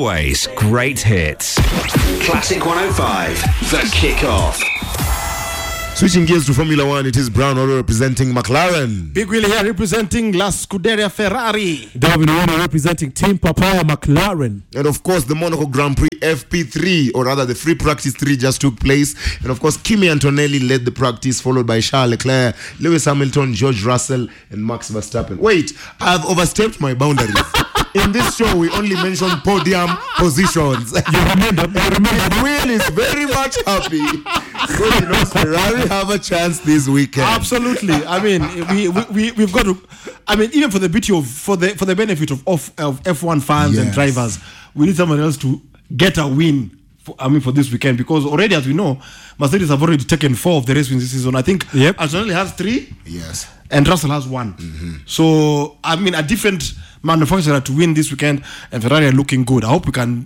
always, great hits. Classic 105, the kickoff. Switching gears to Formula One, it is Brown Oro representing McLaren. Big Willie here representing La Scuderia Ferrari. Darwin Warner representing Team Papaya McLaren. And of course, the Monaco Grand Prix FP3, or rather the free practice 3 just took place. And of course, Kimi Antonelli led the practice, followed by Charles Leclerc, Lewis Hamilton, George Russell, and Max Verstappen. Wait, I've overstepped my boundaries. In this show, we only mention podium positions. You remember? Will is very much happy because he knows Ferrari have a chance this weekend. Absolutely. I mean, we've got to. I mean, even for the beauty of for the benefit of F1 fans and drivers, we need someone else to get a win. For this weekend, because already, as we know, Mercedes have already taken 4 of the race wins this season. I think Antonelli has 3. Yes. And Russell has 1. Mm-hmm. So, I mean, a different manufacturer to win this weekend, and Ferrari are looking good. I hope we can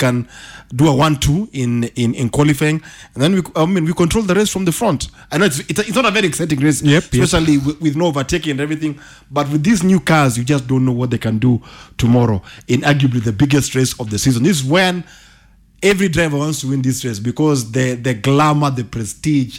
do a 1-2 in qualifying, and then we control the race from the front. I know it's not a very exciting race, especially with no overtaking and everything. But with these new cars, you just don't know what they can do tomorrow in arguably the biggest race of the season. This is when every driver wants to win this race, because the glamour, the prestige,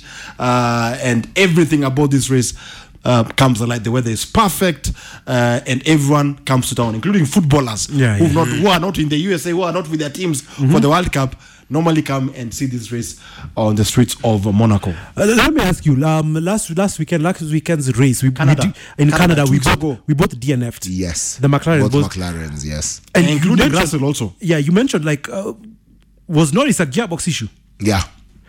and everything about this race comes alive. The weather is perfect, and everyone comes to town, including footballers who are not in the USA, who are not with their teams for the World Cup, normally come and see this race on the streets of Monaco. Let me ask you, last weekend's race, in Canada we both DNF'd. Yes. The McLaren, both McLarens, yes. And including Russell also. Yeah, you mentioned was Norris a gearbox issue? Yeah.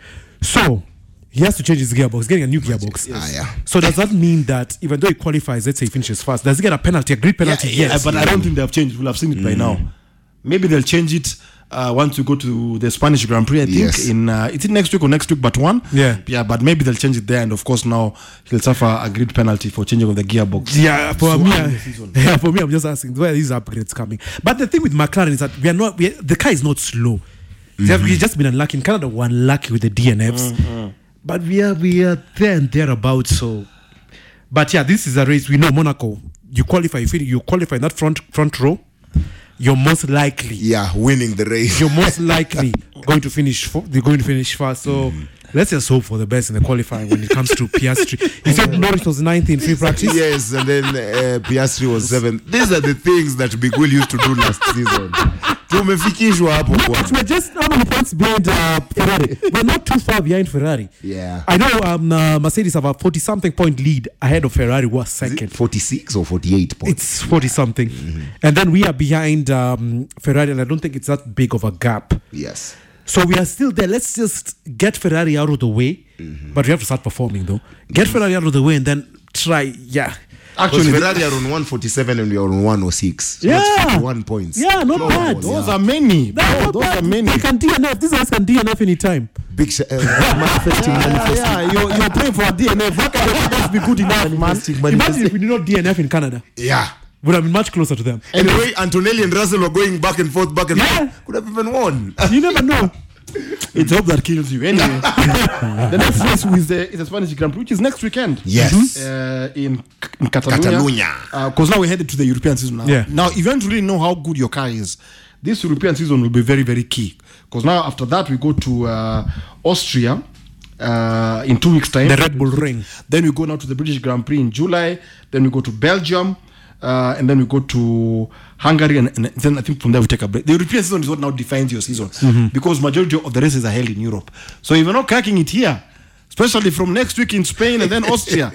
So he has to change his gearbox, getting a new gearbox. Yes. So does that mean that even though he qualifies, let's say he finishes first, does he get a penalty, a great penalty? Yes. But I don't think they have changed. We'll have seen it by now. Maybe they'll change it once we go to the Spanish Grand Prix. I think it's next week or next week, but one. Yeah. But maybe they'll change it there, and of course now he'll suffer a great penalty for changing of the gearbox. Yeah, for me, I'm just asking where are these upgrades coming. But the thing with McLaren is that the car is not slow. We've just been unlucky. In Canada, we're unlucky with the DNFs. But we are there and thereabouts. So, but yeah, this is a race. We know Monaco. You qualify in that front row, you're most likely winning the race. You're most likely going to finish. They're going to finish fast. So let's just hope for the best in the qualifying when it comes to Piastri. You said Norris was 9th in free practice. Yes, and then Piastri was 7th. These are the things that Big Will used to do last season. We're just how many points behind Ferrari? We're not too far behind Ferrari. Yeah. I know Mercedes have a 40-something point lead ahead of Ferrari, who was second. 46 or 48 points? It's 40-something. And then we are behind Ferrari, and I don't think it's that big of a gap. Yes. So we are still there. Let's just get Ferrari out of the way. But we have to start performing, though. Get Ferrari out of the way and then try, Actually, Ferrari are on 147 and we are on 106. So that's 41 points. Yeah, not bad. Those are many. Those are many. They can DNF. These guys can DNF anytime. Big manifesting. You're praying for a DNF. How can the be good enough, man? Imagine if we did not DNF in Canada. Yeah. Would have been much closer to them. Anyway, Antonelli and Russell were going back and forth. Could have even won. You never know. It's hope that kills you. Anyway, the next race is the Spanish Grand Prix, which is next weekend. Yes. In Catalonia. Because now we're headed to the European season now. Yeah. Now, if you want to really know how good your car is, this European season will be very, very key. Because now, after that, we go to Austria in 2 weeks' time. The Red Bull Ring. Then we go now to the British Grand Prix in July. Then we go to Belgium. And then we go to Hungary, and then I think from there we take a break. The European season is what now defines your season, because majority of the races are held in Europe. So if you're not cracking it here, especially from next week in Spain and then Austria,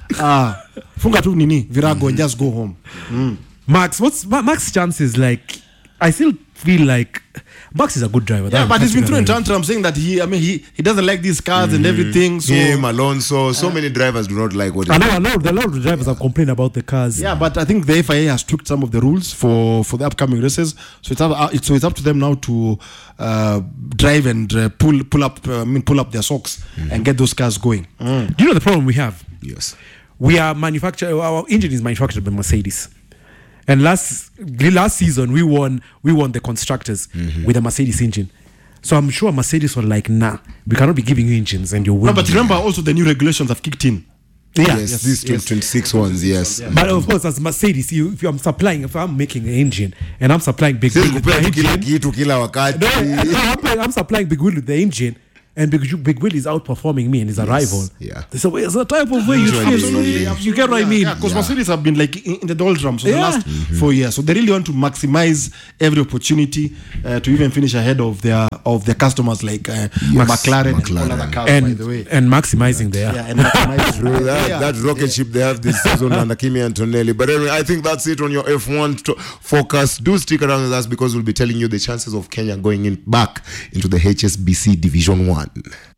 funga tu nini virago and just go home. Max, what's Max's chances? Like, I still feel like Max is a good driver. Yeah, but he's been throwing tantrums saying that he doesn't like these cars and everything. So Alonso, so many drivers do not like what. I know a lot of the drivers have complained about the cars. Yeah, but I think the FIA has tweaked some of the rules for the upcoming races. So it's up to them now to drive and pull up their socks and get those cars going. Do you know the problem we have? Yes, we are our engine is manufactured by Mercedes. And last season we won the constructors with a Mercedes engine. So I'm sure Mercedes were like, nah, we cannot be giving you engines and you're winning. No, but remember also the new regulations have kicked in. Yes, these 2026 ones, yes. But of course, as Mercedes, if I'm making an engine and I'm supplying Big Wheel with the engine, I'm supplying Big Wheel with the engine, and Big Wheel is outperforming me and is a rival. Yeah. So it's a type of way you feel. You get what I mean? Because Mercedes have been like in the doldrums for the last 4 years, so they really want to maximize every opportunity to even finish ahead of their customers like McLaren and all other cars, by the way. And maximizing their And maximizing that rocket ship they have this season under Kimi Antonelli. But anyway, I think that's it on your F1 focus. Do stick around with us because we'll be telling you the chances of Kenya going back into the HSBC Division 1.